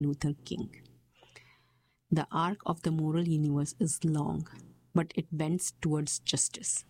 Luther King. The arc of the moral universe is long, but it bends towards justice.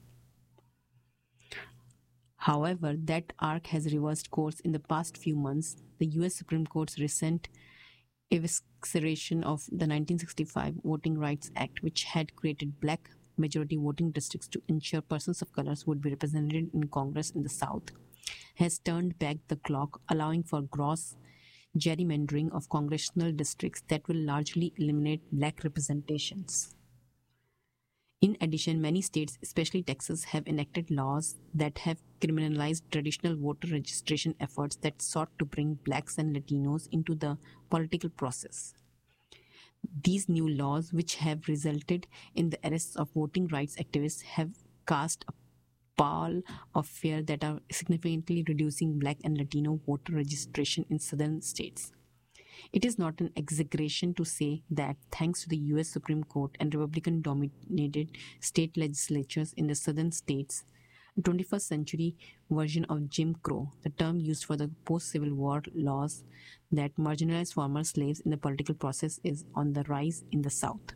However, that arc has reversed course in the past few months. The US Supreme Court's recent evisceration of the 1965 Voting Rights Act, which had created black majority voting districts to ensure persons of colors would be represented in Congress in the South, has turned back the clock, allowing for gross gerrymandering of congressional districts that will largely eliminate black representations. In addition, many states, especially Texas, have enacted laws that have criminalized traditional voter registration efforts that sought to bring blacks and Latinos into the political process. These new laws, which have resulted in the arrests of voting rights activists, have cast a pall of fear that are significantly reducing black and Latino voter registration in southern states. It is not an exaggeration to say that thanks to the US Supreme Court and Republican-dominated state legislatures in the southern states, a 21st century version of Jim Crow, the term used for the post-Civil War laws that marginalized former slaves in the political process, is on the rise in the South.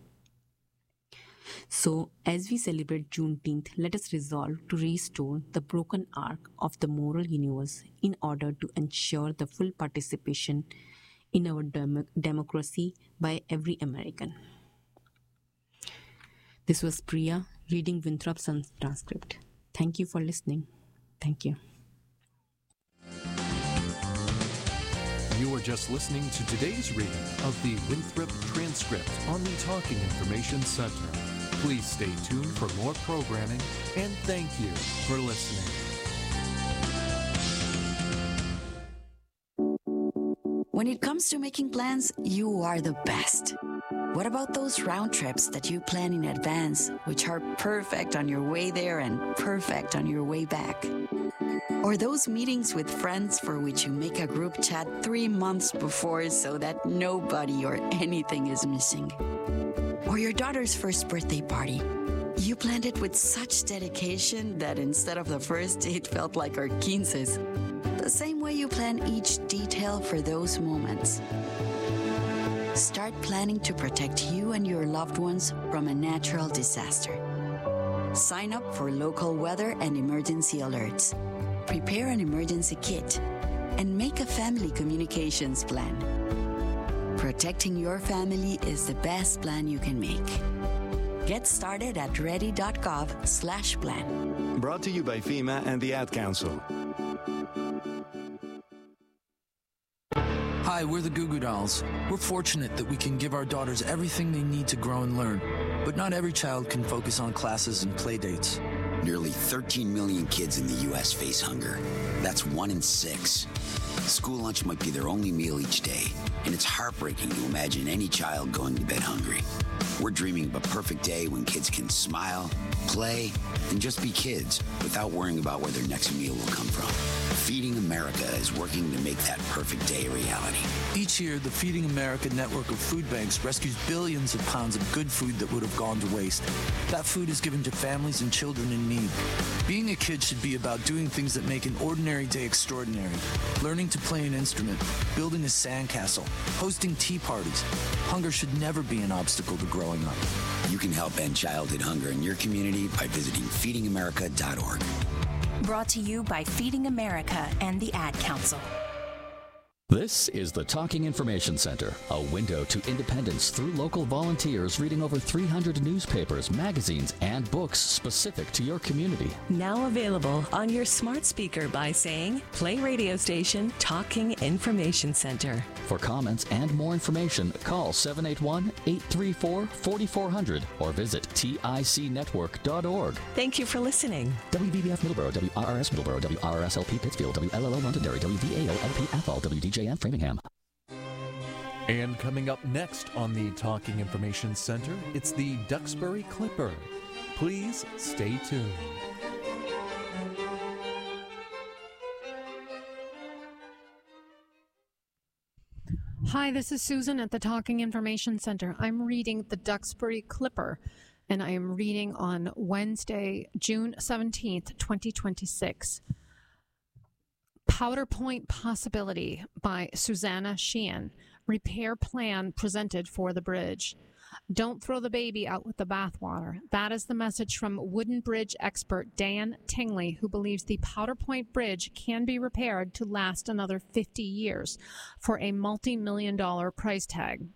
So, as we celebrate Juneteenth, let us resolve to restore the broken arc of the moral universe in order to ensure the full participation in our democracy by every American. This was Priya reading Winthrop's transcript. Thank you for listening. Thank you. You are just listening to today's reading of the Winthrop transcript on the Talking Information Center. Please stay tuned for more programming, and thank you for listening. When it comes to making plans, you are the best. What about those round trips that you plan in advance, which are perfect on your way there and perfect on your way back? Or those meetings with friends for which you make a group chat 3 months before so that nobody or anything is missing? Or your daughter's first birthday party. You planned it with such dedication that instead of the first date felt like our quinces. The same way you plan each detail for those moments. Start planning to protect you and your loved ones from a natural disaster. Sign up for local weather and emergency alerts. Prepare an emergency kit and make a family communications plan. Protecting your family is the best plan you can make. Get started at ready.gov/plan. Brought to you by FEMA and the Ad Council. Hi, we're the Goo Goo Dolls. We're fortunate that we can give our daughters everything they need to grow and learn. But not every child can focus on classes and play dates. Nearly 13 million kids in the U.S. face hunger. That's 1 in 6. School lunch might be their only meal each day, and it's heartbreaking to imagine any child going to bed hungry. We're dreaming of a perfect day when kids can smile, play, and just be kids without worrying about where their next meal will come from. Feeding America is working to make that perfect day a reality. Each year, the Feeding America network of food banks rescues billions of pounds of good food that would have gone to waste. That food is given to families and children in need. Being a kid should be about doing things that make an ordinary day extraordinary. Learning to play an instrument, building a sandcastle, hosting tea parties. Hunger should never be an obstacle to growing up. You can help end childhood hunger in your community by visiting feedingamerica.org. Brought to you by Feeding America and the Ad Council. This is the Talking Information Center, a window to independence through local volunteers reading over 300 newspapers, magazines, and books specific to your community. Now available on your smart speaker by saying, play radio station Talking Information Center. For comments and more information, call 781-834-4400 or visit ticnetwork.org. Thank you for listening. WBBF Middleborough, WRRS Middleborough, WRSLP Pittsfield, WLLO Londonderry, WVAO-LP Athol, WDJM Framingham. And coming up next on the Talking Information Center, it's the Duxbury Clipper. Please stay tuned. Hi, this is Susan at the Talking Information Center. I'm reading the Duxbury Clipper, and I am reading on Wednesday, June 17th, 2026. Powder Point Possibility by Susanna Sheehan, repair plan presented for the bridge. Don't throw the baby out with the bathwater. That is the message from wooden bridge expert Dan Tingley, who believes the Powder Point Bridge can be repaired to last another 50 years for a multi-million-dollar price tag.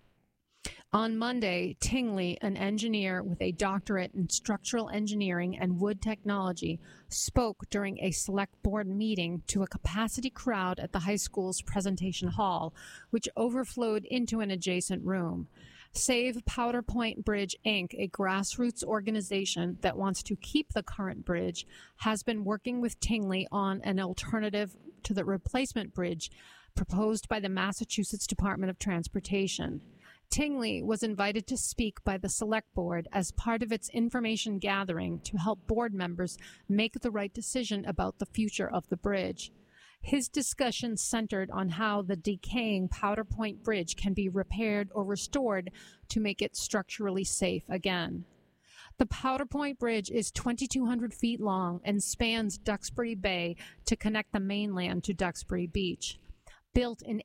On Monday, Tingley, an engineer with a doctorate in structural engineering and wood technology, spoke during a select board meeting to a capacity crowd at the high school's presentation hall, which overflowed into an adjacent room. Save Powder Point Bridge, Inc., a grassroots organization that wants to keep the current bridge, has been working with Tingley on an alternative to the replacement bridge proposed by the Massachusetts Department of Transportation. Tingley was invited to speak by the Select Board as part of its information gathering to help board members make the right decision about the future of the bridge. His discussion centered on how the decaying Powder Point Bridge can be repaired or restored to make it structurally safe again. The Powder Point Bridge is 2,200 feet long and spans Duxbury Bay to connect the mainland to Duxbury Beach. Built in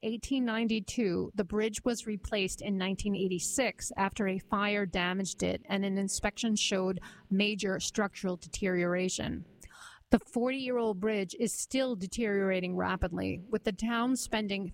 1892, the bridge was replaced in 1986 after a fire damaged it and an inspection showed major structural deterioration. The 40-year-old bridge is still deteriorating rapidly, with the town spending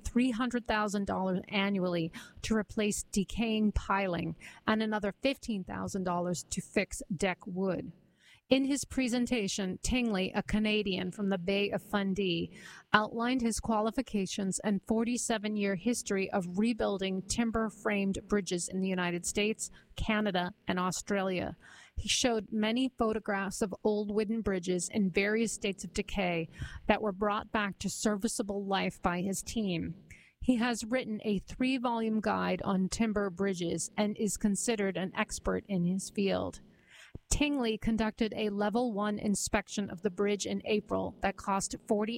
$300,000 annually to replace decaying piling and another $15,000 to fix deck wood. In his presentation, Tingley, a Canadian from the Bay of Fundy, outlined his qualifications and 47-year history of rebuilding timber-framed bridges in the United States, Canada, and Australia. He showed many photographs of old wooden bridges in various states of decay that were brought back to serviceable life by his team. He has written a 3-volume guide on timber bridges and is considered an expert in his field. Tingley conducted a Level 1 inspection of the bridge in April that cost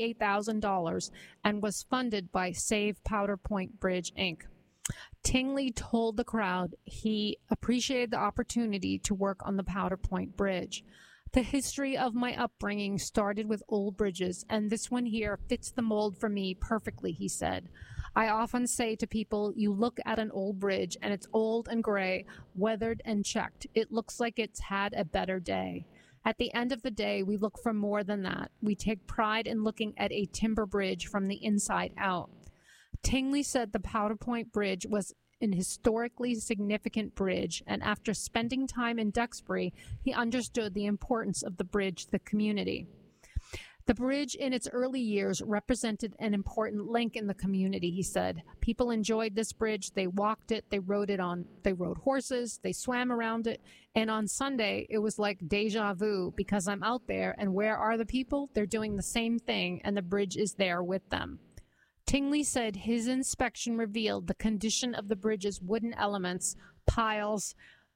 $48,000 and was funded by Save Powder Point Bridge, Inc. Tingley told the crowd he appreciated the opportunity to work on the Powder Point Bridge. The history of my upbringing started with old bridges, and this one here fits the mold for me perfectly, he said. I often say to people, you look at an old bridge and it's old and gray, weathered and checked. It looks like it's had a better day. At the end of the day, we look for more than that. We take pride in looking at a timber bridge from the inside out. Tingley said the Powder Point Bridge was an historically significant bridge, and after spending time in Duxbury, he understood the importance of the bridge to the community. The bridge in its early years represented an important link in the community, he said. People enjoyed this bridge. They walked it. They rode horses. They swam around it. And on Sunday, it was like deja vu because I'm out there, and where are the people? They're doing the same thing, and the bridge is there with them. Tingley said his inspection revealed the condition of the bridge's wooden elements, piles,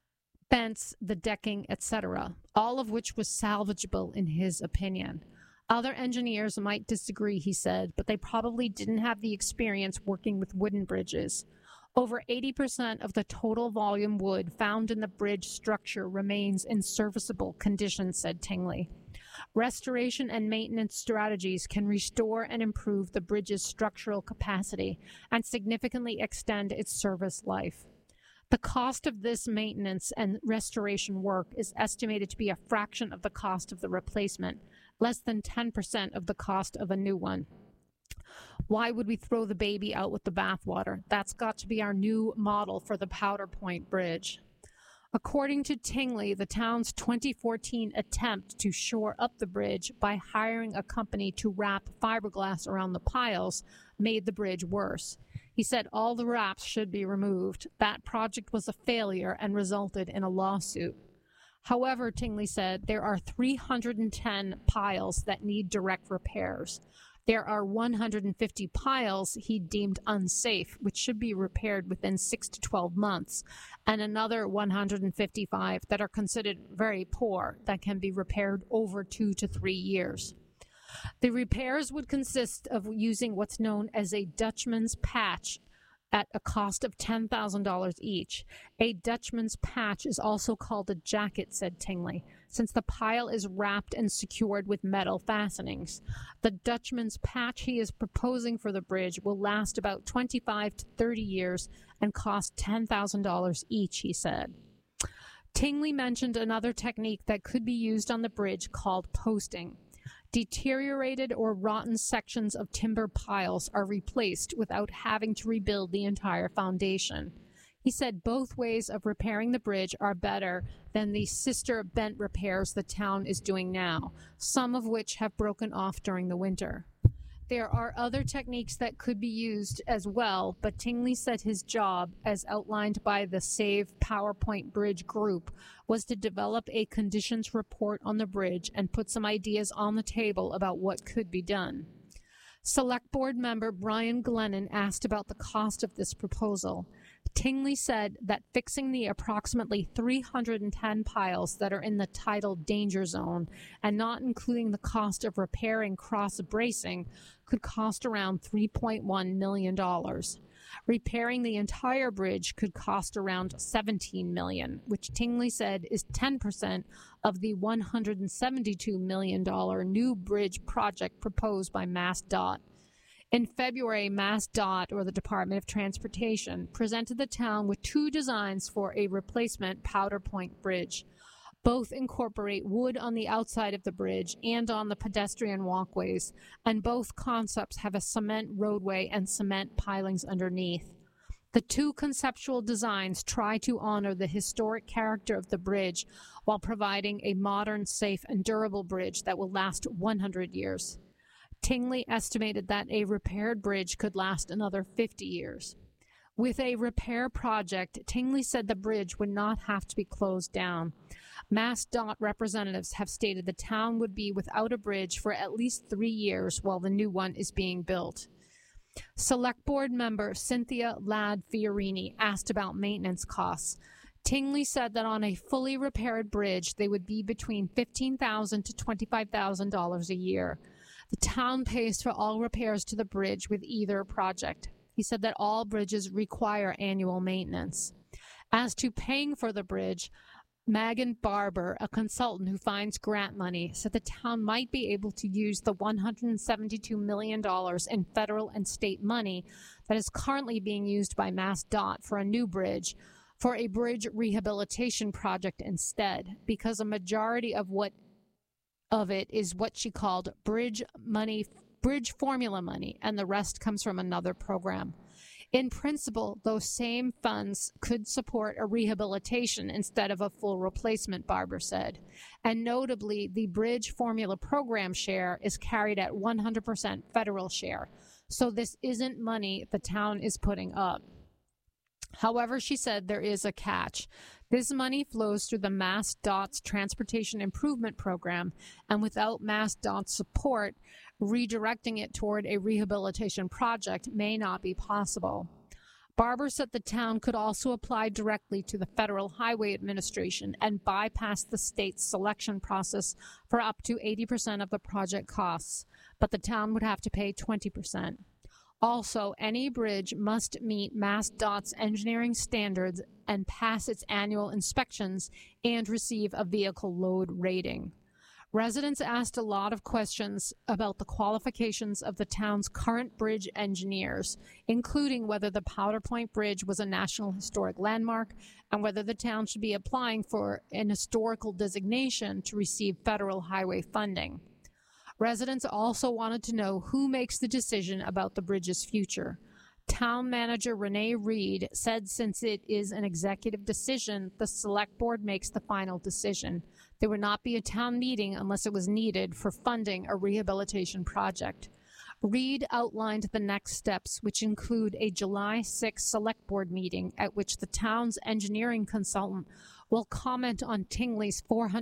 bents, the decking, etc., all of which was salvageable in his opinion. Other engineers might disagree, he said, but they probably didn't have the experience working with wooden bridges. Over 80% of the total volume wood found in the bridge structure remains in serviceable condition, said Tingley. Restoration and maintenance strategies can restore and improve the bridge's structural capacity and significantly extend its service life. The cost of this maintenance and restoration work is estimated to be a fraction of the cost of the replacement, less than 10% of the cost of a new one. Why would we throw the baby out with the bathwater? That's got to be our new model for the Powder Point Bridge. According to Tingley, the town's 2014 attempt to shore up the bridge by hiring a company to wrap fiberglass around the piles made the bridge worse. He said all the wraps should be removed. That project was a failure and resulted in a lawsuit. However, Tingley said, there are 310 piles that need direct repairs. There are 150 piles he deemed unsafe, which should be repaired within 6 to 12 months, and another 155 that are considered very poor that can be repaired over 2 to 3 years. The repairs would consist of using what's known as a Dutchman's patch at a cost of $10,000 each. A Dutchman's patch is also called a jacket, said Tingley, since the pile is wrapped and secured with metal fastenings. The Dutchman's patch he is proposing for the bridge will last about 25 to 30 years and cost $10,000 each, he said. Tingley mentioned another technique that could be used on the bridge called posting. Deteriorated or rotten sections of timber piles are replaced without having to rebuild the entire foundation. He said both ways of repairing the bridge are better than the sister bent repairs the town is doing now, some of which have broken off during the winter. There are other techniques that could be used as well, but Tingley said his job, as outlined by the Save PowerPoint Bridge group, was to develop a conditions report on the bridge and put some ideas on the table about what could be done. Select Board member Brian Glennon asked about the cost of this proposal. Tingley said that fixing the approximately 310 piles that are in the tidal danger zone and not including the cost of repairing cross bracing could cost around $3.1 million. Repairing the entire bridge could cost around $17 million, which Tingley said is 10% of the $172 million new bridge project proposed by MassDOT. In February, MassDOT, or the Department of Transportation, presented the town with two designs for a replacement Powder Point Bridge. Both incorporate wood on the outside of the bridge and on the pedestrian walkways, and both concepts have a cement roadway and cement pilings underneath. The two conceptual designs try to honor the historic character of the bridge while providing a modern, safe, and durable bridge that will last 100 years. Tingley estimated that a repaired bridge could last another 50 years. With a repair project, Tingley said the bridge would not have to be closed down. MassDOT representatives have stated the town would be without a bridge for at least 3 years while the new one is being built. Select Board member Cynthia Ladd Fiorini asked about maintenance costs. Tingley said that on a fully repaired bridge, they would be between $15,000 to $25,000 a year. The town pays for all repairs to the bridge with either project. He said that all bridges require annual maintenance. As to paying for the bridge, Megan Barber, a consultant who finds grant money, said the town might be able to use the $172 million in federal and state money that is currently being used by MassDOT for a new bridge for a bridge rehabilitation project instead, because a majority of it is what she called bridge formula money, and the rest comes from another program. In principle, those same funds could support a rehabilitation instead of a full replacement, Barber said. And notably, the bridge formula program share is carried at 100% federal share. So this isn't money the town is putting up. However, she said there is a catch. This money flows through the MassDOT's Transportation Improvement Program, and without MassDOT's support, redirecting it toward a rehabilitation project may not be possible. Barber said the town could also apply directly to the Federal Highway Administration and bypass the state's selection process for up to 80% of the project costs, but the town would have to pay 20%. Also, any bridge must meet MassDOT's engineering standards and pass its annual inspections and receive a vehicle load rating. Residents asked a lot of questions about the qualifications of the town's current bridge engineers, including whether the Powder Point Bridge was a National Historic Landmark and whether the town should be applying for an historical designation to receive federal highway funding. Residents also wanted to know who makes the decision about the bridge's future. Town manager Renee Reed said since it is an executive decision, the select board makes the final decision. There would not be a town meeting unless it was needed for funding a rehabilitation project. Reed outlined the next steps, which include a July 6 select board meeting at which the town's engineering consultant will comment on Tingley's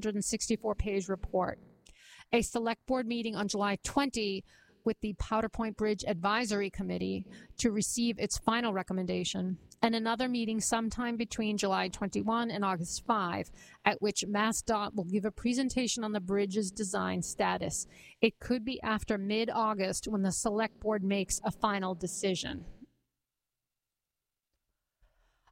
464-page report. A select board meeting on July 20 with the Powder Point Bridge Advisory Committee to receive its final recommendation, and another meeting sometime between July 21 and August 5, at which MassDOT will give a presentation on the bridge's design status. It could be after mid-August when the select board makes a final decision.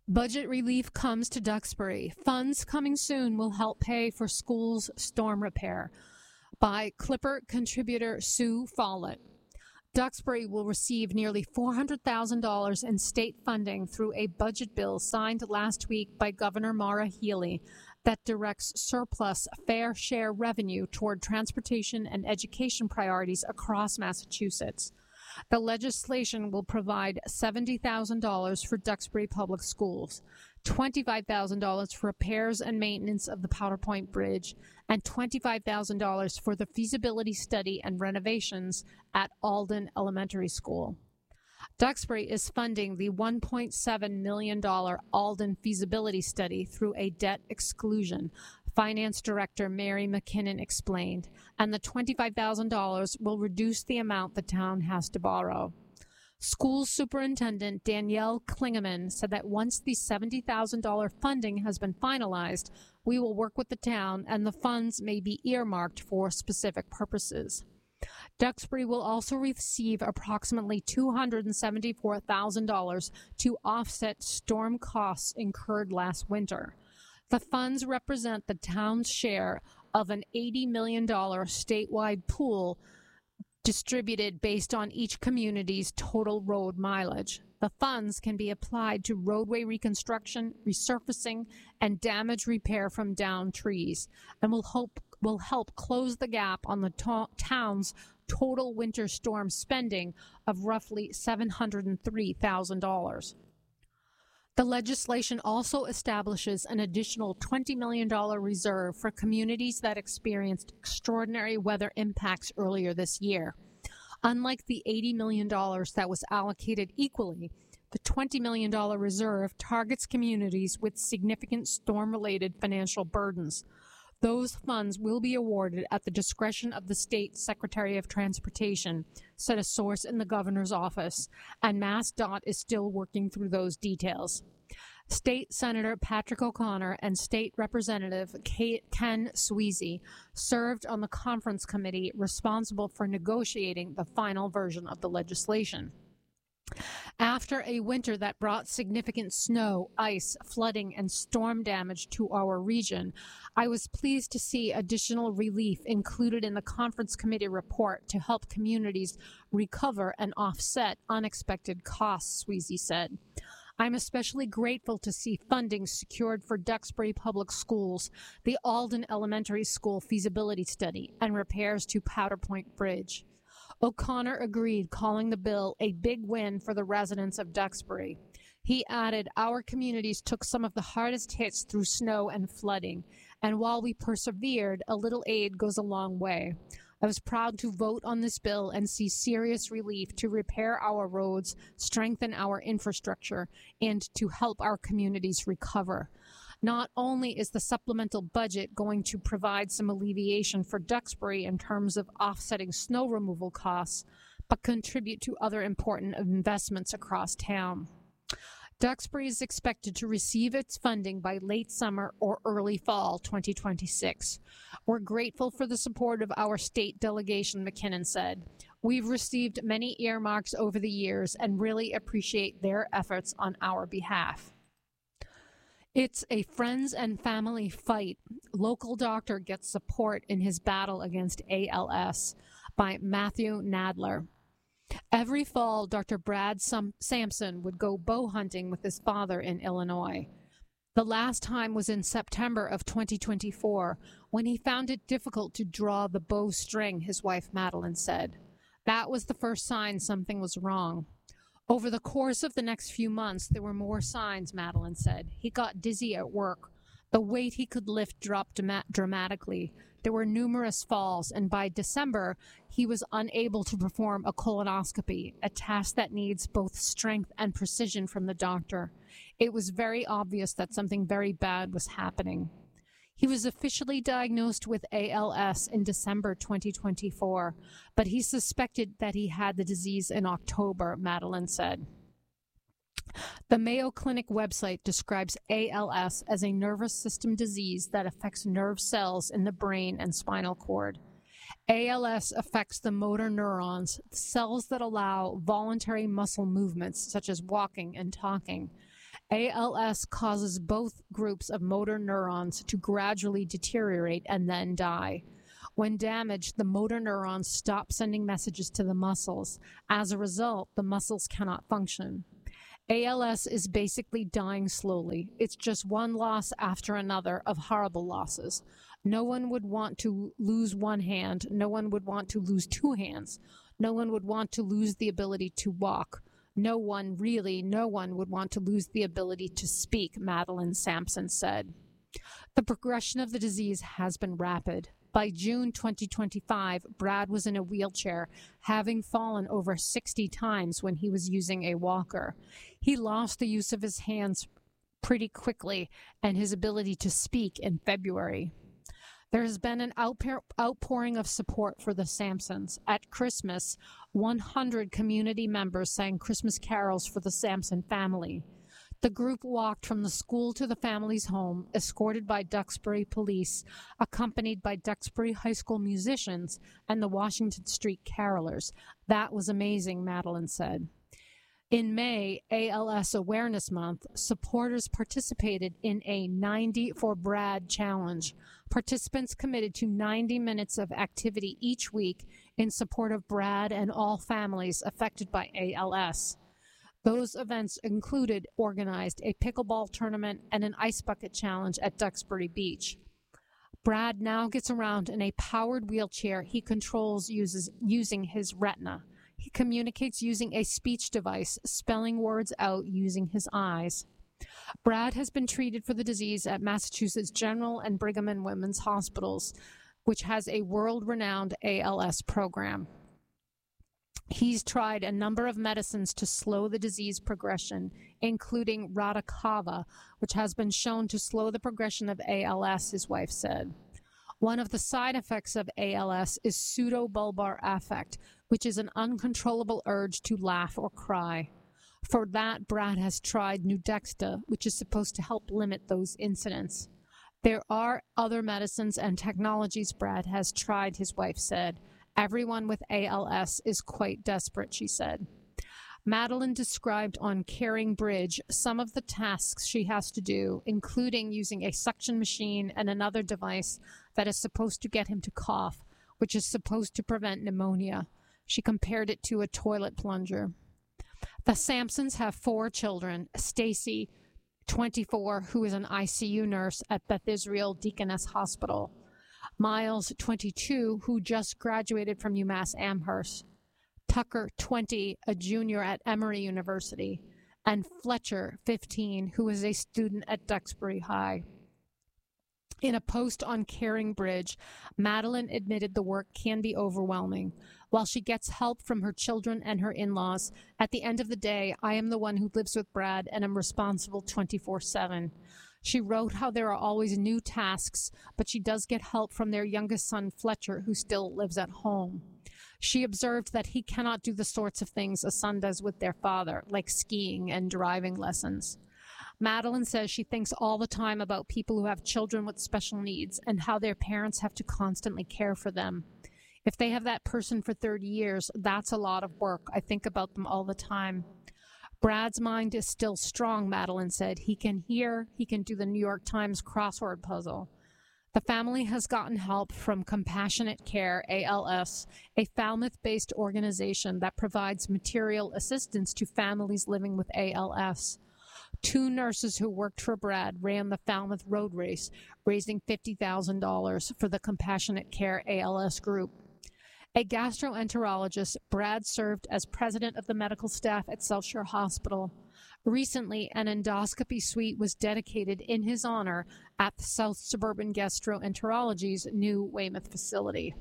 Budget relief comes to Duxbury. Funds coming soon will help pay for schools' storm repair. By Clipper contributor Sue Follett. Duxbury will receive nearly $400,000 in state funding through a budget bill signed last week by Governor Maura Healey that directs surplus fair share revenue toward transportation and education priorities across Massachusetts. The legislation will provide $70,000 for Duxbury Public Schools, $25,000 for repairs and maintenance of the Powder Point Bridge, and $25,000 for the feasibility study and renovations at Alden Elementary School. Duxbury is funding the $1.7 million Alden feasibility study through a debt exclusion, Finance Director Mary McKinnon explained, and the $25,000 will reduce the amount the town has to borrow. School Superintendent Danielle Klingeman said that once the $70,000 funding has been finalized, we will work with the town and the funds may be earmarked for specific purposes. Duxbury will also receive approximately $274,000 to offset storm costs incurred last winter. The funds represent the town's share of an $80 million statewide pool distributed based on each community's total road mileage. The funds can be applied to roadway reconstruction, resurfacing, and damage repair from downed trees, and will help close the gap on the town's total winter storm spending of roughly $703,000. The legislation also establishes an additional $20 million reserve for communities that experienced extraordinary weather impacts earlier this year. Unlike the $80 million that was allocated equally, the $20 million reserve targets communities with significant storm-related financial burdens. Those funds will be awarded at the discretion of the State Secretary of Transportation, said a source in the governor's office, and MassDOT is still working through those details. State Senator Patrick O'Connor and State Representative Ken Sweezy served on the conference committee responsible for negotiating the final version of the legislation. After a winter that brought significant snow, ice, flooding, and storm damage to our region, I was pleased to see additional relief included in the conference committee report to help communities recover and offset unexpected costs, Sweezy said. I'm especially grateful to see funding secured for Duxbury Public Schools, the Alden Elementary School feasibility study, and repairs to Powder Point Bridge. O'Connor agreed, calling the bill a big win for the residents of Duxbury. He added, our communities took some of the hardest hits through snow and flooding, and while we persevered, a little aid goes a long way. I was proud to vote on this bill and see serious relief to repair our roads, strengthen our infrastructure, and to help our communities recover. Not only is the supplemental budget going to provide some alleviation for Duxbury in terms of offsetting snow removal costs, but contribute to other important investments across town. Duxbury is expected to receive its funding by late summer or early fall 2026. We're grateful for the support of our state delegation, McKinnon said. We've received many earmarks over the years and really appreciate their efforts on our behalf. It's a friends and family fight. Local doctor gets support in his battle against ALS by Matthew Nadler. Every fall, Dr. Brad Sampson would go bow hunting with his father in Illinois. The last time was in September of 2024, when he found it difficult to draw the bow string, his wife Madeline said. That was the first sign something was wrong. Over the course of the next few months, there were more signs, Madeline said. He got dizzy at work. The weight he could lift dropped dramatically. There were numerous falls, and by December, he was unable to perform a colonoscopy, a task that needs both strength and precision from the doctor. It was very obvious that something very bad was happening. He was officially diagnosed with ALS in December 2024, but he suspected that he had the disease in October, Madeline said. The Mayo Clinic website describes ALS as a nervous system disease that affects nerve cells in the brain and spinal cord. ALS affects the motor neurons, cells that allow voluntary muscle movements such as walking and talking. ALS causes both groups of motor neurons to gradually deteriorate and then die. When damaged, the motor neurons stop sending messages to the muscles. As a result, the muscles cannot function. ALS is basically dying slowly. It's just one loss after another of horrible losses. No one would want to lose one hand. No one would want to lose two hands. No one would want to lose the ability to walk. No one would want to lose the ability to speak, Madeline Sampson said. The progression of the disease has been rapid. By June 2025, Brad was in a wheelchair, having fallen over 60 times when he was using a walker. He lost the use of his hands pretty quickly and his ability to speak in February. There has been an outpouring of support for the Sampsons. At Christmas, 100 community members sang Christmas carols for the Sampson family. The group walked from the school to the family's home, escorted by Duxbury police, accompanied by Duxbury High School musicians and the Washington Street Carolers. That was amazing, Madeline said. In May, ALS Awareness Month, supporters participated in a 90 for Brad challenge. Participants committed to 90 minutes of activity each week in support of Brad and all families affected by ALS. Those events organized a pickleball tournament and an ice bucket challenge at Duxbury Beach. Brad now gets around in a powered wheelchair he controls using his retina. He communicates using a speech device, spelling words out using his eyes. Brad has been treated for the disease at Massachusetts General and Brigham and Women's Hospitals, which has a world-renowned ALS program. He's tried a number of medicines to slow the disease progression, including Radicava, which has been shown to slow the progression of ALS, his wife said. One of the side effects of ALS is pseudobulbar affect, which is an uncontrollable urge to laugh or cry. For that, Brad has tried Nuedexta, which is supposed to help limit those incidents. There are other medicines and technologies Brad has tried, his wife said. Everyone with ALS is quite desperate, she said. Madeline described on Caring Bridge some of the tasks she has to do, including using a suction machine and another device that is supposed to get him to cough, which is supposed to prevent pneumonia. She compared it to a toilet plunger. The Sampsons have 4 children. Stacy, 24, who is an ICU nurse at Beth Israel Deaconess Hospital. Miles, 22, who just graduated from UMass Amherst. Tucker, 20, a junior at Emory University. And Fletcher, 15, who is a student at Duxbury High. In a post on Caring Bridge, Madeline admitted the work can be overwhelming. While she gets help from her children and her in-laws, at the end of the day, I am the one who lives with Brad and am responsible 24/7. She wrote how there are always new tasks, but she does get help from their youngest son, Fletcher, who still lives at home. She observed that he cannot do the sorts of things a son does with their father, like skiing and driving lessons. Madeline says she thinks all the time about people who have children with special needs and how their parents have to constantly care for them. If they have that person for 30 years, that's a lot of work. I think about them all the time. Brad's mind is still strong, Madeline said. He can hear, he can do the New York Times crossword puzzle. The family has gotten help from Compassionate Care, ALS, a Falmouth-based organization that provides material assistance to families living with ALS. 2 nurses who worked for Brad ran the Falmouth Road Race, raising $50,000 for the Compassionate Care ALS group. A gastroenterologist, Brad served as president of the medical staff at South Shore Hospital. Recently, an endoscopy suite was dedicated in his honor at the South Suburban Gastroenterology's new Weymouth facility.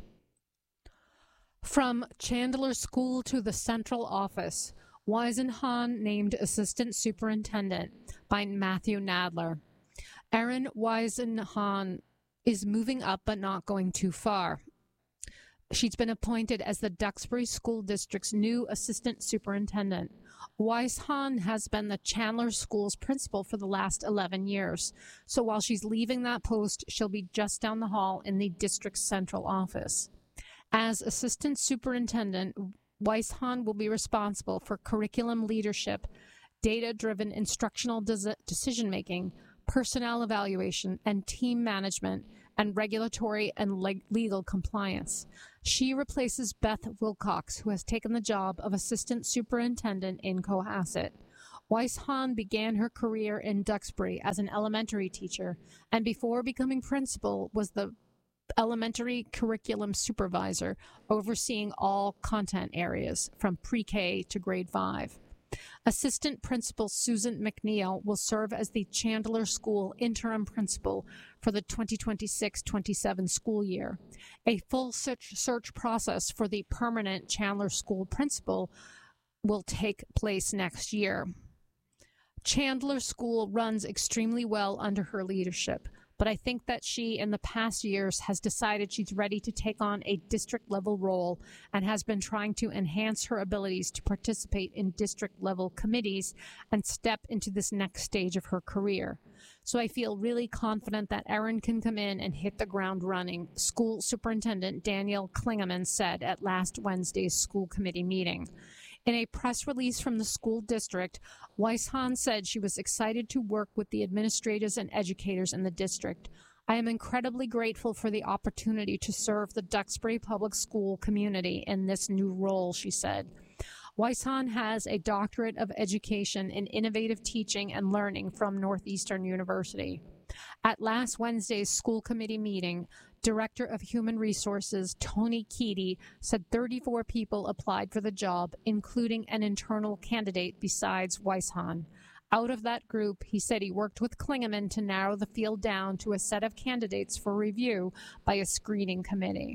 From Chandler School to the Central Office, Weisenhahn named Assistant Superintendent by Matthew Nadler. Erin Weisenhahn is moving up but not going too far. She's been appointed as the Duxbury School District's new assistant superintendent. Weisenhahn has been the Chandler School's principal for the last 11 years. So while she's leaving that post, she'll be just down the hall in the district's central office. As assistant superintendent, Weisenhahn will be responsible for curriculum leadership, data-driven instructional decision-making, personnel evaluation, and team management, and regulatory and legal compliance. She replaces Beth Wilcox, who has taken the job of assistant superintendent in Cohasset. Weiss-Hahn began her career in Duxbury as an elementary teacher, and before becoming principal was the elementary curriculum supervisor, overseeing all content areas from pre-K to grade 5. Assistant Principal Susan McNeil will serve as the Chandler School interim principal for the 2026-27 school year. A full search process for the permanent Chandler School principal will take place next year. Chandler School runs extremely well under her leadership, but I think that she, in the past years, has decided she's ready to take on a district-level role and has been trying to enhance her abilities to participate in district-level committees and step into this next stage of her career. So I feel really confident that Erin can come in and hit the ground running, School Superintendent Danielle Klingeman said at last Wednesday's school committee meeting. In a press release from the school district, Weiss-Hahn said she was excited to work with the administrators and educators in the district. I am incredibly grateful for the opportunity to serve the Duxbury Public School community in this new role, she said. Weiss-Hahn has a doctorate of education in innovative teaching and learning from Northeastern University. At last Wednesday's school committee meeting, Director of Human Resources Tony Keaty said 34 people applied for the job, including an internal candidate besides Weiss-Hahn. Out of that group, he said he worked with Klingeman to narrow the field down to a set of candidates for review by a screening committee.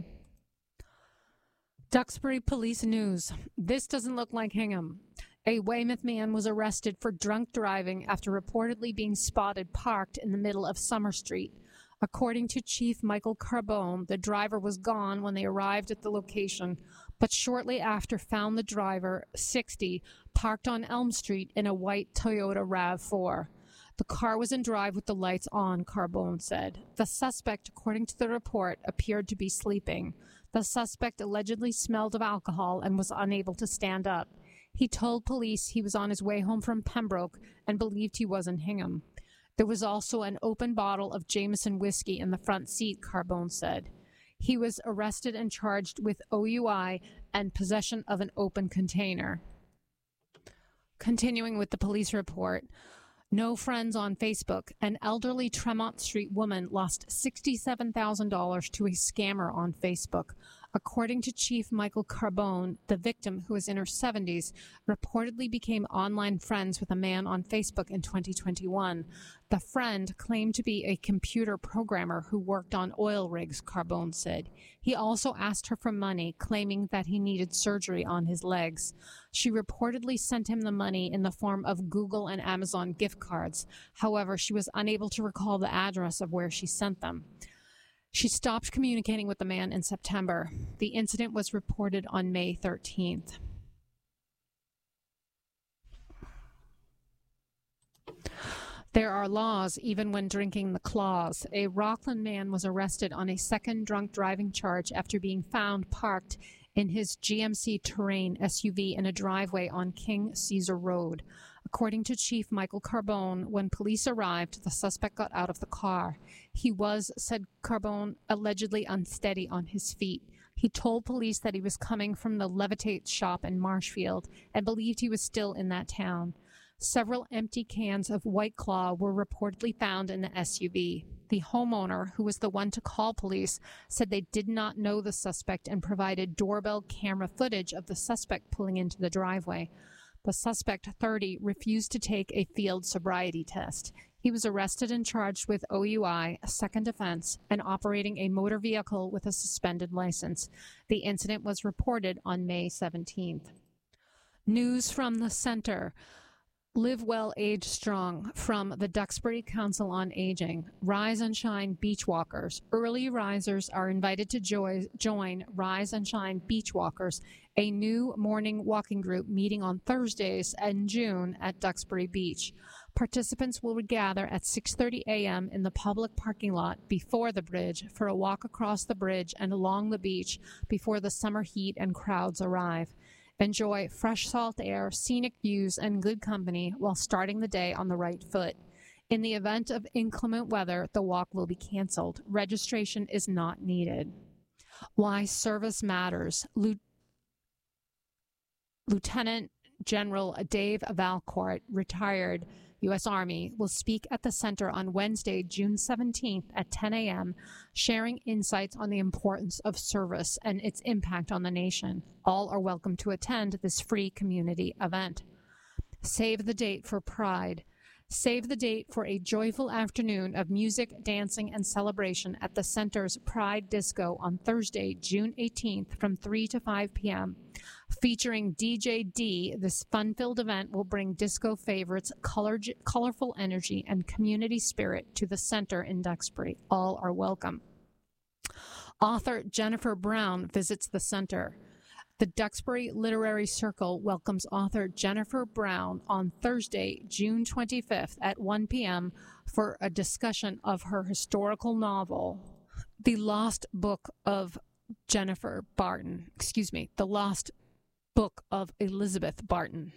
Duxbury Police News. This doesn't look like Hingham. A Weymouth man was arrested for drunk driving after reportedly being spotted parked in the middle of Summer Street. According to Chief Michael Carbone, the driver was gone when they arrived at the location, but shortly after found the driver, 60, parked on Elm Street in a white Toyota RAV4. The car was in drive with the lights on, Carbone said. The suspect, according to the report, appeared to be sleeping. The suspect allegedly smelled of alcohol and was unable to stand up. He told police he was on his way home from Pembroke and believed he was in Hingham. There was also an open bottle of Jameson whiskey in the front seat, Carbone said. He was arrested and charged with OUI and possession of an open container. Continuing with the police report, no friends on Facebook. An elderly Tremont Street woman lost $67,000 to a scammer on Facebook. According to Chief Michael Carbone, the victim, who is in her 70s, reportedly became online friends with a man on Facebook in 2021. The friend claimed to be a computer programmer who worked on oil rigs, Carbone said. He also asked her for money, claiming that he needed surgery on his legs. She reportedly sent him the money in the form of Google and Amazon gift cards. However, she was unable to recall the address of where she sent them. She stopped communicating with the man in September. The incident was reported on May 13th. There are laws even when drinking the claws. A Rockland man was arrested on a second drunk driving charge after being found parked in his GMC Terrain SUV in a driveway on King Caesar Road. According to Chief Michael Carbone, when police arrived, the suspect got out of the car. He was, said Carbone, allegedly unsteady on his feet. He told police that he was coming from the Levitate shop in Marshfield and believed he was still in that town. Several empty cans of White Claw were reportedly found in the SUV. The homeowner, who was the one to call police, said they did not know the suspect and provided doorbell camera footage of the suspect pulling into the driveway. The suspect, 30, refused to take a field sobriety test. He was arrested and charged with OUI, a second offense, and operating a motor vehicle with a suspended license. The incident was reported on May 17th. News from the center. Live Well, Age Strong from the Duxbury Council on Aging. Rise and Shine Beach Walkers. Early risers are invited to join Rise and Shine Beach Walkers, a new morning walking group meeting on Thursdays in June at Duxbury Beach. Participants will gather at 6:30 a.m. in the public parking lot before the bridge for a walk across the bridge and along the beach before the summer heat and crowds arrive. Enjoy fresh salt air, scenic views, and good company while starting the day on the right foot. In the event of inclement weather, the walk will be canceled. Registration is not needed. Why service matters. Lieutenant General Dave Valcourt, retired U.S. Army, will speak at the center on Wednesday, June 17th at 10 a.m., sharing insights on the importance of service and its impact on the nation. All are welcome to attend this free community event. Save the date for Pride. Save the date for a joyful afternoon of music, dancing, and celebration at the Center's Pride Disco on Thursday, June 18th from 3 to 5 p.m. Featuring DJ D, this fun-filled event will bring disco favorites, colorful energy, and community spirit to the Center in Duxbury. All are welcome. Author Jennifer Brown visits the Center. The Duxbury Literary Circle welcomes author Jennifer Brown on Thursday, June 25th at 1 p.m. for a discussion of her historical novel, The Lost Book of Elizabeth Barton.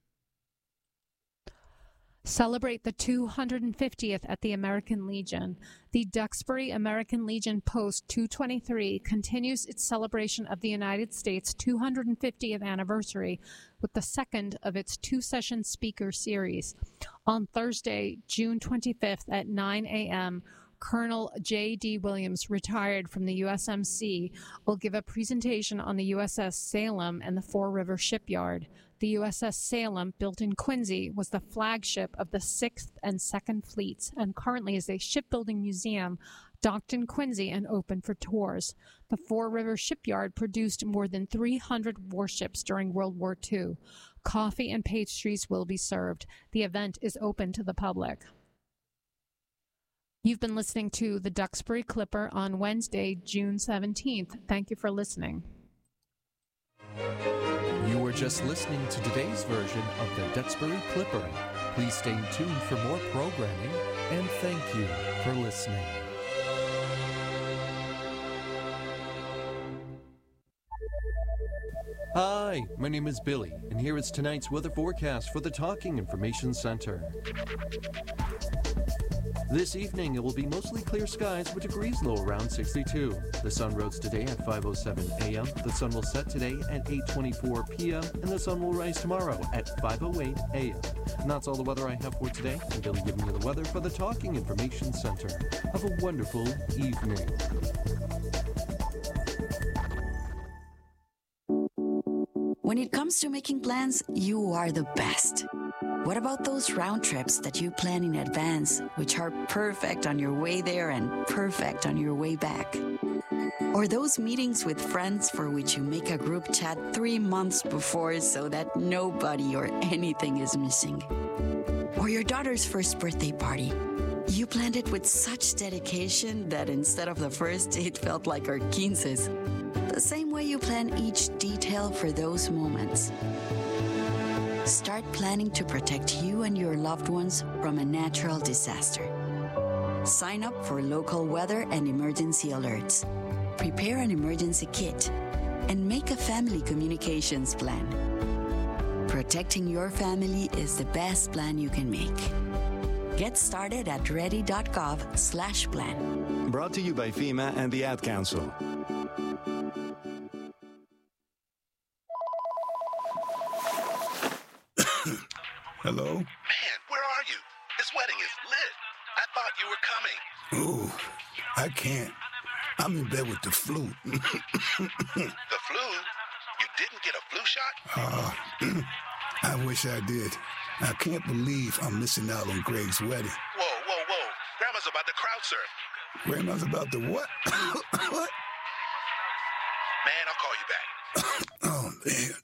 Celebrate the 250th at the American Legion. The Duxbury American Legion Post 223 continues its celebration of the United States' 250th anniversary with the second of its two-session speaker series. On Thursday, June 25th at 9 a.m., Colonel J.D. Williams, retired from the USMC, will give a presentation on the USS Salem and the Fore River Shipyard. The USS Salem, built in Quincy, was the flagship of the 6th and 2nd Fleets and currently is a shipbuilding museum docked in Quincy and open for tours. The Fore River Shipyard produced more than 300 warships during World War II. Coffee and pastries will be served. The event is open to the public. You've been listening to the Duxbury Clipper on Wednesday, June 17th. Thank you for listening. You were just listening to today's version of the Duxbury Clipper. Please stay tuned for more programming, and thank you for listening. Hi, my name is Billy, and here is tonight's weather forecast for the Talking Information Center. This evening, it will be mostly clear skies with degrees low around 62. The sun rose today at 5:07 a.m. The sun will set today at 8:24 p.m. and the sun will rise tomorrow at 5:08 a.m. And that's all the weather I have for today. I'm Billy giving you the weather for the Talking Information Center. Have a wonderful evening. When it comes to making plans, you are the best. What about those round trips that you plan in advance, which are perfect on your way there and perfect on your way back? Or those meetings with friends for which you make a group chat 3 months before so that nobody or anything is missing? Or your daughter's first birthday party. You planned it with such dedication that instead of the first, it felt like our 15s. The same way you plan each detail for those moments. Start planning to protect you and your loved ones from a natural disaster. Sign up for local weather and emergency alerts. Prepare an emergency kit and make a family communications plan. Protecting your family is the best plan you can make. Get started at ready.gov/plan. Brought to you by FEMA and the Ad Council. Hello? Man, where are you? This wedding is lit. I thought you were coming. Ooh, I can't. I'm in bed with the flu. The flu? You didn't get a flu shot? I wish I did. I can't believe I'm missing out on Greg's wedding. Whoa. Grandma's about to crowd surf. Grandma's about to what? What? Man, I'll call you back. Oh, man.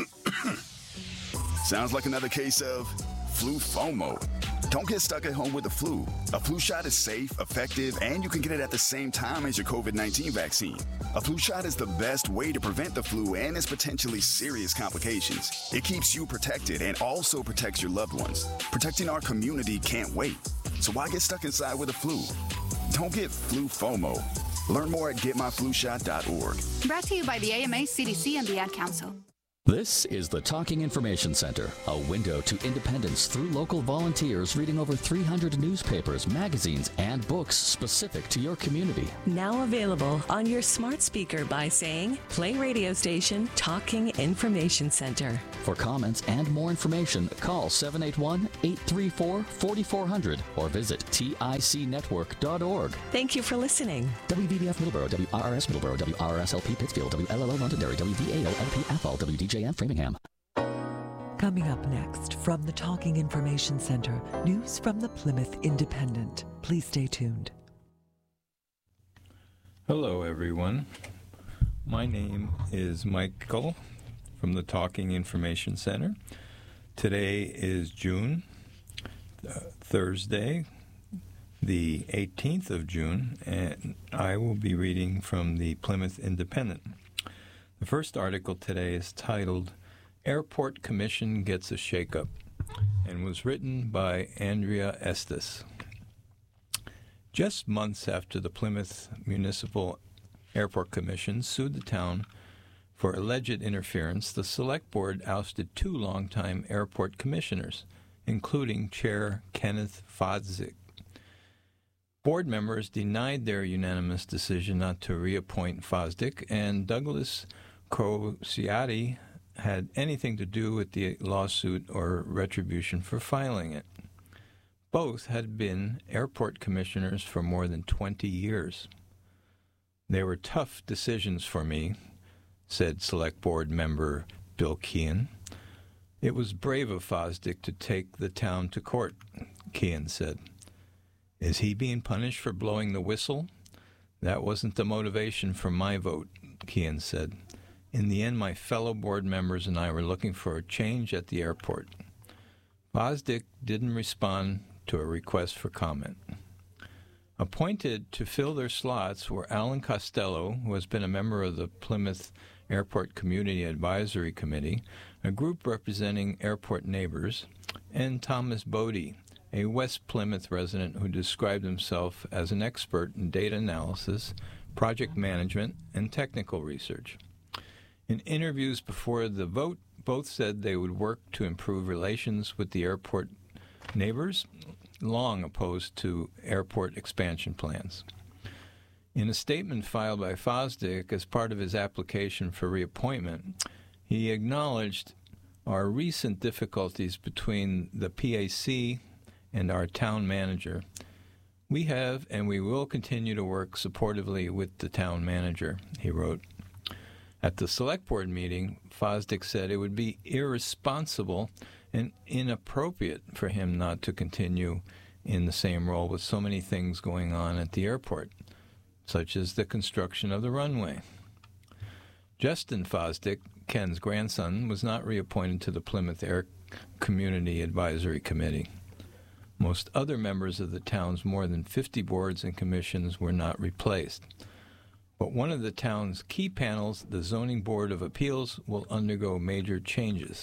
Sounds like another case of flu FOMO. Don't get stuck at home with the flu. A flu shot is safe, effective, and you can get it at the same time as your COVID-19 vaccine. A flu shot is the best way to prevent the flu and its potentially serious complications. It keeps you protected and also protects your loved ones. Protecting our community can't wait. So why get stuck inside with the flu? Don't get flu FOMO. Learn more at getmyflushot.org. Brought to you by the AMA, CDC, and the Ad Council. This is the Talking Information Center, a window to independence through local volunteers reading over 300 newspapers, magazines, and books specific to your community. Now available on your smart speaker by saying, play radio station Talking Information Center. For comments and more information, call 781-834-4400 or visit ticnetwork.org. Thank you for listening. WVBF Middleborough, WRRS Middleborough, WRSLP Pittsfield, WLLO Londonderry, WVAO-LP Athol, WDJM Framingham. Coming up next from the Talking Information Center, news from the Plymouth Independent. Please stay tuned. Hello, everyone. My name is Michael from the Talking Information Center. Today is June, Thursday, the 18th of June, and I will be reading from the Plymouth Independent. The first article today is titled, Airport Commission Gets a Shakeup, and was written by Andrea Estes. Just months after the Plymouth Municipal Airport Commission sued the town for alleged interference, the Select Board ousted 2 longtime airport commissioners, including Chair Kenneth Fosdick. Board members denied their unanimous decision not to reappoint Fosdick, and Douglas Crociati had anything to do with the lawsuit or retribution for filing it. Both had been airport commissioners for more than 20 years. They were tough decisions for me, said Select Board member Bill Kean. It was brave of Fosdick to take the town to court, Kean said. Is he being punished for blowing the whistle? That wasn't the motivation for my vote, Kean said. In the end, my fellow board members and I were looking for a change at the airport. Fosdick didn't respond to a request for comment. Appointed to fill their slots were Alan Costello, who has been a member of the Plymouth Airport Community Advisory Committee, a group representing airport neighbors, and Thomas Bodie, a West Plymouth resident who described himself as an expert in data analysis, project management, and technical research. In interviews before the vote, both said they would work to improve relations with the airport neighbors, long opposed to airport expansion plans. In a statement filed by Fosdick as part of his application for reappointment, he acknowledged our recent difficulties between the PAC and our town manager. We have and we will continue to work supportively with the town manager, he wrote. At the Select Board meeting, Fosdick said it would be irresponsible and inappropriate for him not to continue in the same role with so many things going on at the airport, such as the construction of the runway. Justin Fosdick, Ken's grandson, was not reappointed to the Plymouth Air Community Advisory Committee. Most other members of the town's more than 50 boards and commissions were not replaced. But one of the town's key panels, the Zoning Board of Appeals, will undergo major changes.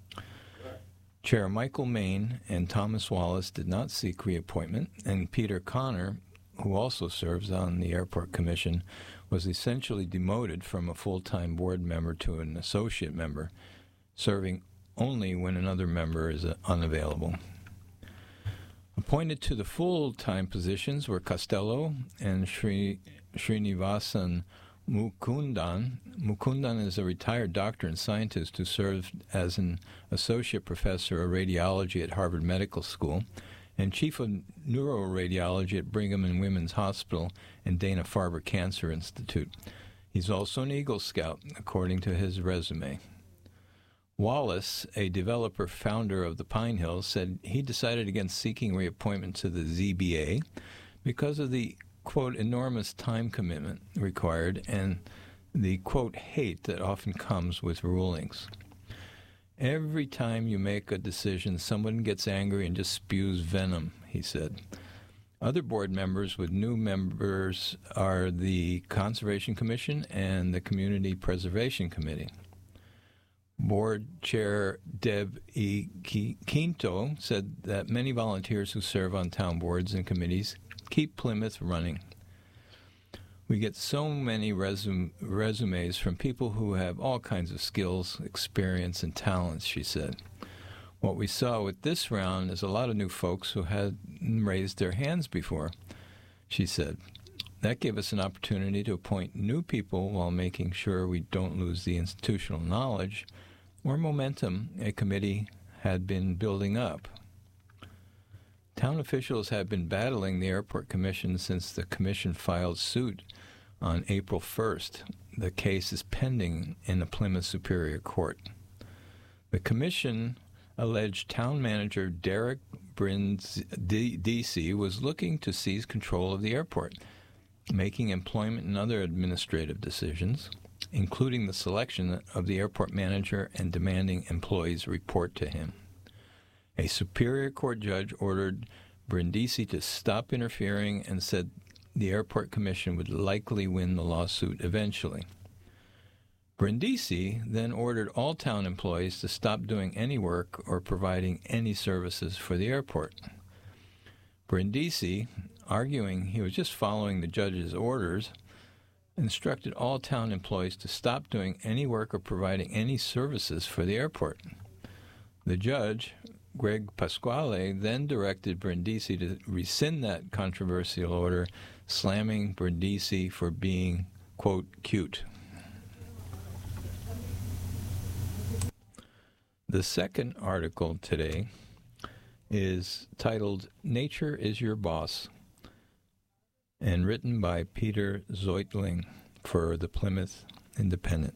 Chair Michael Main and Thomas Wallace did not seek reappointment, and Peter Connor, who also serves on the Airport Commission, was essentially demoted from a full-time board member to an associate member, serving only when another member is unavailable. Appointed to the full-time positions were Costello and Srinivasan Mukundan. Mukundan is a retired doctor and scientist who served as an associate professor of radiology at Harvard Medical School and chief of neuroradiology at Brigham and Women's Hospital and Dana-Farber Cancer Institute. He's also an Eagle Scout, according to his resume. Wallace, a developer founder of the Pine Hills, said he decided against seeking reappointment to the ZBA because of the, quote, enormous time commitment required and the, quote, hate that often comes with rulings. Every time you make a decision, someone gets angry and just spews venom, he said. Other board members with new members are the Conservation Commission and the Community Preservation Committee. Board Chair Deb E. Quinto said that many volunteers who serve on town boards and committees keep Plymouth running. We get so many resumes from people who have all kinds of skills, experience, and talents, she said. What we saw with this round is a lot of new folks who hadn't raised their hands before, she said. That gave us an opportunity to appoint new people while making sure we don't lose the institutional knowledge or momentum a committee had been building up. Town officials have been battling the Airport Commission since the commission filed suit on April 1st. The case is pending in the Plymouth Superior Court. The commission alleged town manager Derek Brindisi was looking to seize control of the airport, making employment and other administrative decisions, including the selection of the airport manager and demanding employees report to him. A Superior Court judge ordered Brindisi to stop interfering and said the Airport Commission would likely win the lawsuit eventually. Brindisi then ordered all town employees to stop doing any work or providing any services for the airport. Brindisi, arguing he was just following the judge's orders, instructed all town employees to stop doing any work or providing any services for the airport. The judge, Greg Pasquale, then directed Brindisi to rescind that controversial order, slamming Brindisi for being, quote, cute. The second article today is titled Nature is Your Boss, and written by Peter Zeutling for the Plymouth Independent.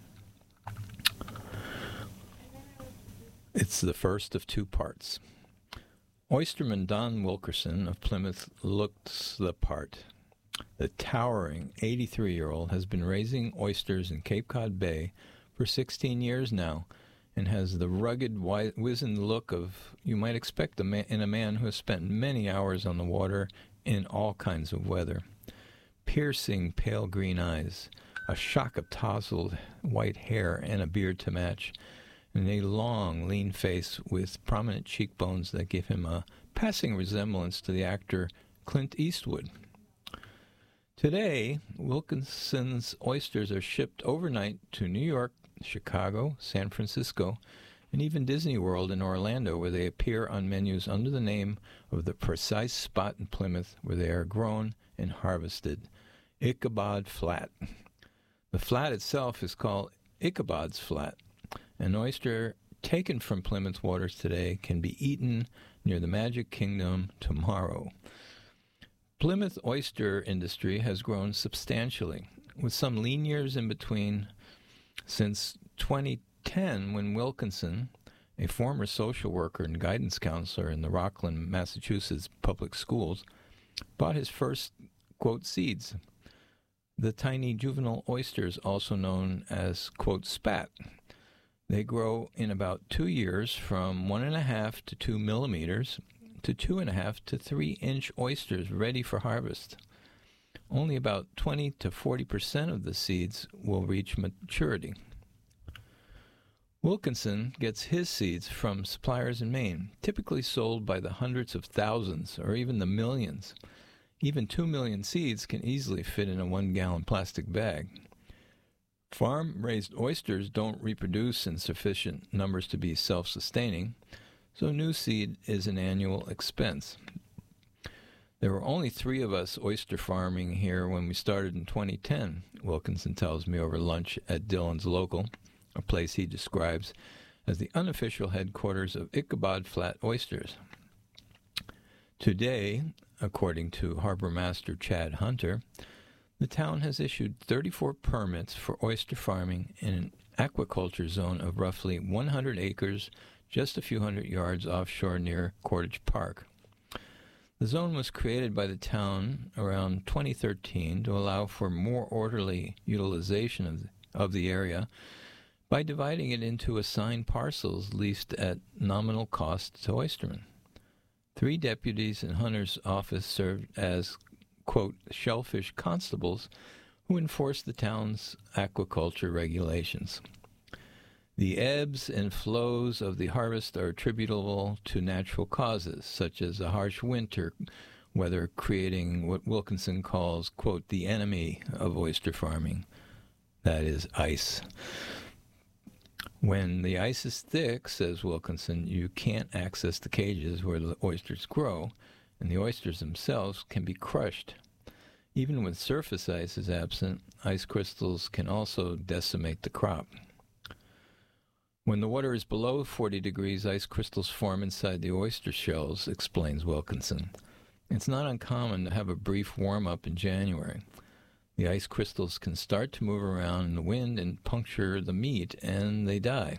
It's the first of two parts. Oysterman Don Wilkerson of Plymouth looks the part. The towering 83-year-old has been raising oysters in Cape Cod Bay for 16 years now, and has the rugged, wizened look of you might expect in a man who has spent many hours on the water in all kinds of weather. Piercing pale green eyes, a shock of tousled white hair and a beard to match, and a long, lean face with prominent cheekbones that give him a passing resemblance to the actor Clint Eastwood. Today, Wilkinson's oysters are shipped overnight to New York, Chicago, San Francisco, and even Disney World in Orlando, where they appear on menus under the name of the precise spot in Plymouth where they are grown and harvested, Ichabod Flat. The flat itself is called Ichabod's Flat. An oyster taken from Plymouth waters today can be eaten near the Magic Kingdom tomorrow. Plymouth oyster industry has grown substantially, with some lean years in between. Since 2010, when Wilkinson, a former social worker and guidance counselor in the Rockland, Massachusetts public schools, bought his first, quote, seeds, the tiny juvenile oysters, also known as, quote, spat. They grow in about 2 years from 1.5 to 2 millimeters to 2.5 to 3-inch oysters ready for harvest. Only about 20 to 40% of the seeds will reach maturity. Wilkinson gets his seeds from suppliers in Maine, typically sold by the hundreds of thousands or even the millions. Even 2 million seeds can easily fit in a 1-gallon plastic bag. Farm-raised oysters don't reproduce in sufficient numbers to be self-sustaining, so new seed is an annual expense. There were only 3 of us oyster farming here when we started in 2010, Wilkinson tells me over lunch at Dillon's Local, a place he describes as the unofficial headquarters of Ichabod Flat Oysters. Today, according to Harbor Master Chad Hunter, the town has issued 34 permits for oyster farming in an aquaculture zone of roughly 100 acres, just a few hundred yards offshore near Cordage Park. The zone was created by the town around 2013 to allow for more orderly utilization of the area by dividing it into assigned parcels leased at nominal cost to oystermen. 3 deputies in Hunter's office served as, quote, shellfish constables who enforced the town's aquaculture regulations. The ebbs and flows of the harvest are attributable to natural causes, such as a harsh winter weather creating what Wilkinson calls, quote, the enemy of oyster farming, that is, ice. When the ice is thick, says Wilkinson, you can't access the cages where the oysters grow, and the oysters themselves can be crushed. Even when surface ice is absent, ice crystals can also decimate the crop. When the water is below 40 degrees, ice crystals form inside the oyster shells, explains Wilkinson. It's not uncommon to have a brief warm-up in January. The ice crystals can start to move around in the wind and puncture the meat, and they die.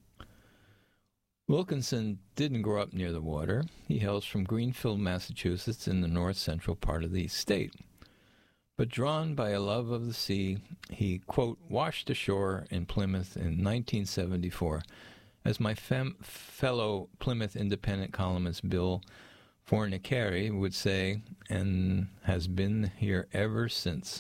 Wilkinson didn't grow up near the water. He hails from Greenfield, Massachusetts, in the north-central part of the state. But drawn by a love of the sea, he, quote, washed ashore in Plymouth in 1974, as my fellow Plymouth Independent columnist Bill Fornicari would say, and has been here ever since.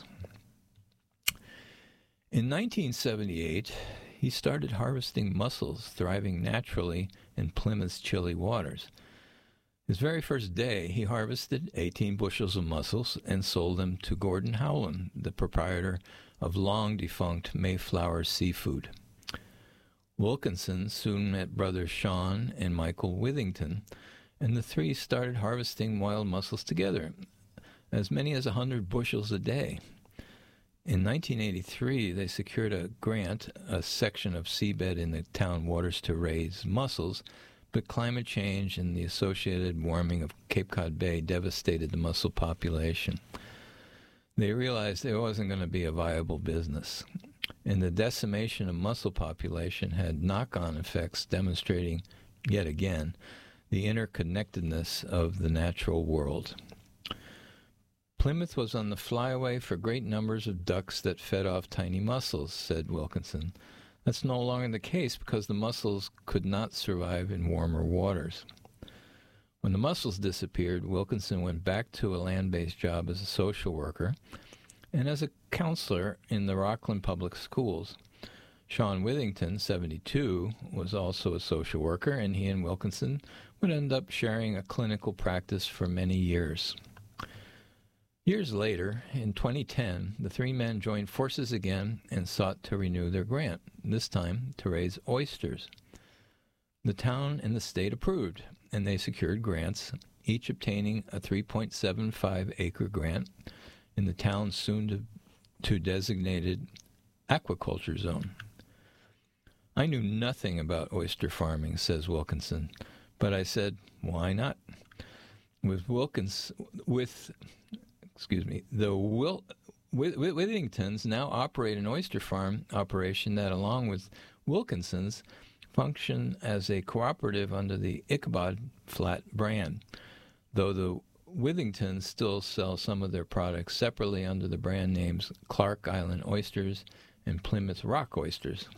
In 1978, he started harvesting mussels thriving naturally in Plymouth's chilly waters. His very first day, he harvested 18 bushels of mussels and sold them to Gordon Howland, the proprietor of long-defunct Mayflower Seafood. Wilkinson soon met brothers Sean and Michael Withington, and the three started harvesting wild mussels together, as many as 100 bushels a day. In 1983, they secured a grant, a section of seabed in the town waters to raise mussels, but climate change and the associated warming of Cape Cod Bay devastated the mussel population. They realized it wasn't going to be a viable business, and the decimation of mussel population had knock-on effects demonstrating, yet again, the interconnectedness of the natural world. Plymouth was on the flyaway for great numbers of ducks that fed off tiny mussels, said Wilkinson. That's no longer the case because the mussels could not survive in warmer waters. When the mussels disappeared, Wilkinson went back to a land-based job as a social worker and as a counselor in the Rockland Public Schools. Sean Withington, 72, was also a social worker, and he and Wilkinson would end up sharing a clinical practice for many years. Years later, in 2010, the three men joined forces again and sought to renew their grant, this time to raise oysters. The town and the state approved, and they secured grants, each obtaining a 3.75-acre grant in the town's soon-to-designated aquaculture zone. I knew nothing about oyster farming, says Wilkinson, but I said, why not? The Withingtons now operate an oyster farm operation that, along with Wilkinson's, function as a cooperative under the Ichabod Flat brand, though the Withingtons still sell some of their products separately under the brand names Clark Island Oysters and Plymouth Rock Oysters.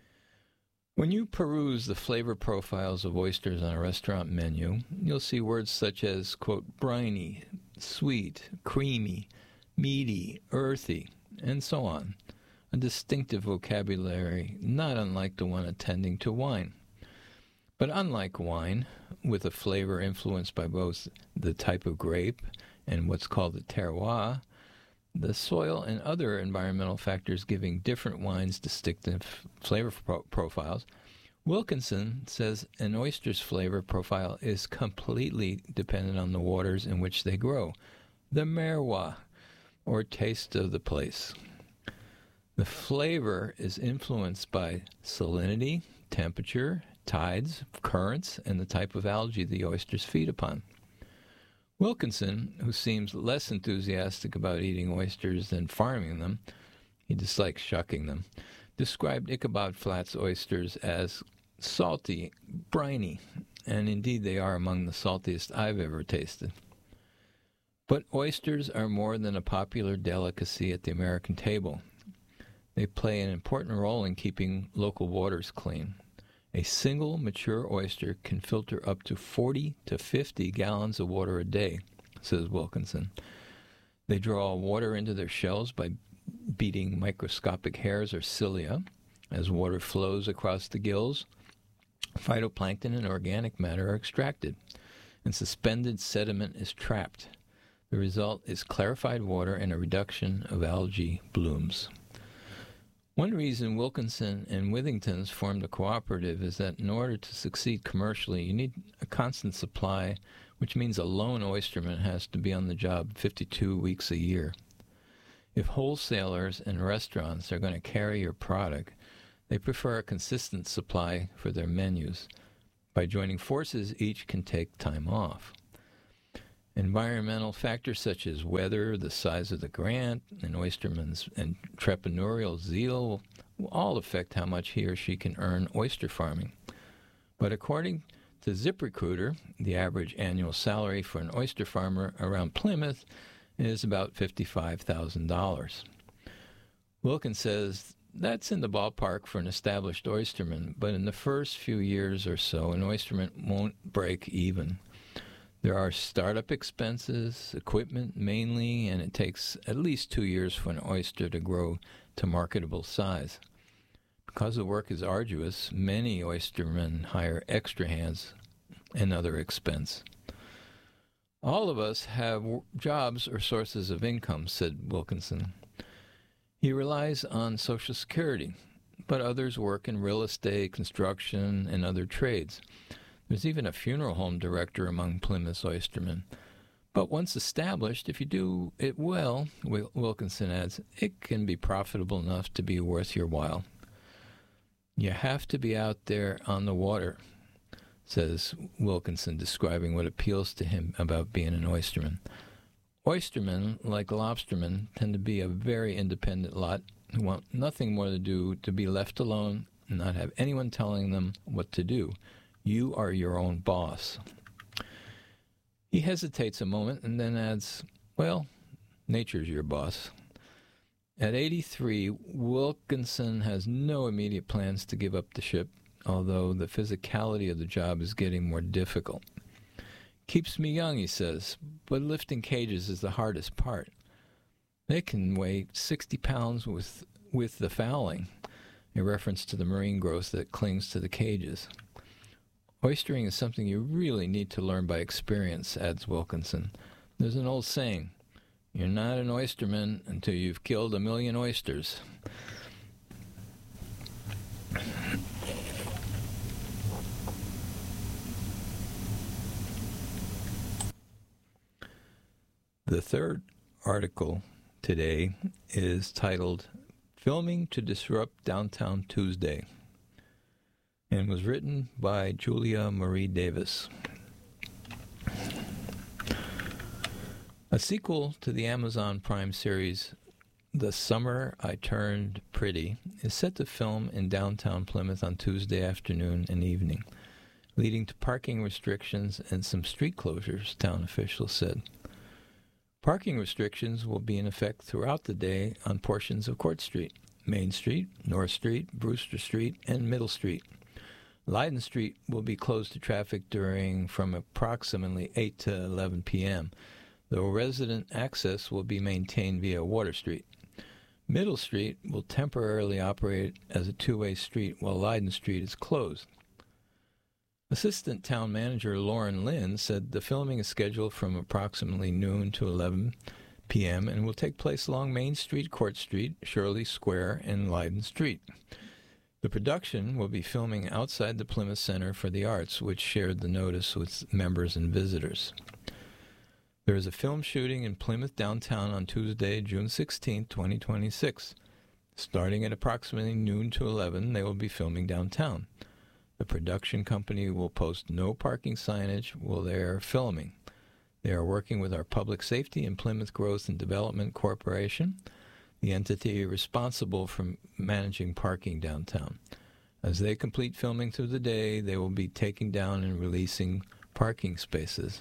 When you peruse the flavor profiles of oysters on a restaurant menu, you'll see words such as, quote, briny, sweet, creamy, meaty, earthy, and so on. A distinctive vocabulary not unlike the one attending to wine. But unlike wine, with a flavor influenced by both the type of grape and what's called the terroir, the soil and other environmental factors giving different wines distinctive flavor profiles, Wilkinson says an oyster's flavor profile is completely dependent on the waters in which they grow, the merwa, or taste of the place. The flavor is influenced by salinity, temperature, tides, currents, and the type of algae the oysters feed upon. Wilkinson, who seems less enthusiastic about eating oysters than farming them, he dislikes shucking them, described Ichabod Flats oysters as salty, briny, and indeed they are among the saltiest I've ever tasted. But oysters are more than a popular delicacy at the American table. They play an important role in keeping local waters clean. A single mature oyster can filter up to 40 to 50 gallons of water a day, says Wilkinson. They draw water into their shells by beating microscopic hairs or cilia. As water flows across the gills, phytoplankton and organic matter are extracted, and suspended sediment is trapped. The result is clarified water and a reduction of algae blooms. One reason Wilkinson and Withington's formed a cooperative is that in order to succeed commercially, you need a constant supply, which means a lone oysterman has to be on the job 52 weeks a year. If wholesalers and restaurants are going to carry your product, they prefer a consistent supply for their menus. By joining forces, each can take time off. Environmental factors such as weather, the size of the grant, and oysterman's entrepreneurial zeal will all affect how much he or she can earn oyster farming. But according to ZipRecruiter, the average annual salary for an oyster farmer around Plymouth is about $55,000. Wilkins says that's in the ballpark for an established oysterman, but in the first few years or so, an oysterman won't break even. There are startup expenses, equipment mainly, and it takes at least 2 years for an oyster to grow to marketable size. Because the work is arduous, many oystermen hire extra hands and other expense. All of us have jobs or sources of income, said Wilkinson. He relies on Social Security, but others work in real estate, construction, and other trades. There's even a funeral home director among Plymouth's oystermen. But once established, if you do it well, Wilkinson adds, it can be profitable enough to be worth your while. You have to be out there on the water, says Wilkinson, describing what appeals to him about being an oysterman. Oystermen, like lobstermen, tend to be a very independent lot who want nothing more to do to be left alone and not have anyone telling them what to do. You are your own boss. He hesitates a moment and then adds, well, nature's your boss. At 83, Wilkinson has no immediate plans to give up the ship, although the physicality of the job is getting more difficult. Keeps me young, he says, but lifting cages is the hardest part. They can weigh 60 pounds with the fouling, a reference to the marine growth that clings to the cages. Oystering is something you really need to learn by experience, adds Wilkinson. There's an old saying, you're not an oysterman until you've killed 1 million oysters. The third article today is titled, Filming to Disrupt Downtown Tuesday, and was written by Julia Marie Davis. A sequel to the Amazon Prime series, The Summer I Turned Pretty, is set to film in downtown Plymouth on Tuesday afternoon and evening, leading to parking restrictions and some street closures, town officials said. Parking restrictions will be in effect throughout the day on portions of Court Street, Main Street, North Street, Brewster Street, and Middle Street. Leiden Street will be closed to traffic from approximately 8 to 11 p.m., though resident access will be maintained via Water Street. Middle Street will temporarily operate as a two-way street while Leiden Street is closed. Assistant Town Manager Lauren Lynn said the filming is scheduled from approximately noon to 11 p.m. and will take place along Main Street, Court Street, Shirley Square, and Leiden Street. The production will be filming outside the Plymouth Center for the Arts, which shared the notice with members and visitors. There is a film shooting in Plymouth downtown on Tuesday, June 16, 2026. Starting at approximately noon to 11, they will be filming downtown. The production company will post no parking signage while they are filming. They are working with our Public Safety and Plymouth Growth and Development Corporation, the entity responsible for managing parking downtown. As they complete filming through the day, they will be taking down and releasing parking spaces.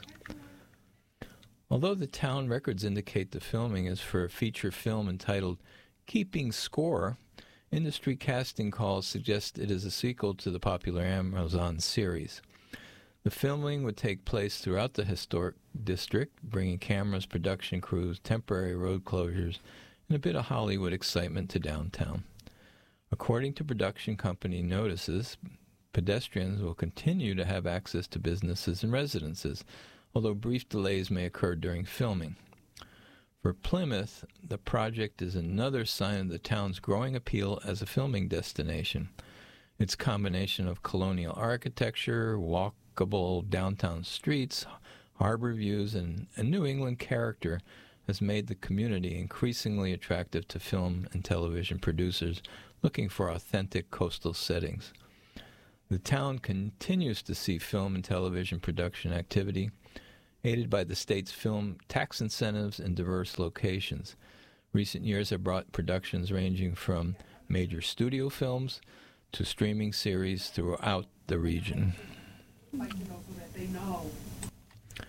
Although the town records indicate the filming is for a feature film entitled Keeping Score, industry casting calls suggest it is a sequel to the popular Amazon series. The filming would take place throughout the historic district, bringing cameras, production crews, temporary road closures, and a bit of Hollywood excitement to downtown. According to production company notices, pedestrians will continue to have access to businesses and residences, although brief delays may occur during filming. For Plymouth, the project is another sign of the town's growing appeal as a filming destination. Its combination of colonial architecture, walkable downtown streets, harbor views, and a New England character has made the community increasingly attractive to film and television producers looking for authentic coastal settings. The town continues to see film and television production activity, aided by the state's film tax incentives in diverse locations. Recent years have brought productions ranging from major studio films to streaming series throughout the region.